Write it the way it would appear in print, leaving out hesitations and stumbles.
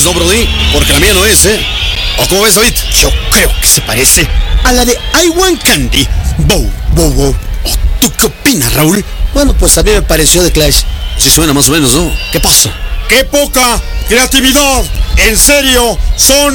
¿no, Brody? Porque la mía no es, ¿eh? ¿O cómo ves, David? Yo creo que se parece a la de I Want Candy. Bow, bow, bow. ¿Tú qué opinas, Raúl? Bueno, pues a mí me pareció The Clash. Sí suena más o menos, ¿no? ¿Qué pasa? ¡Qué poca creatividad! En serio, son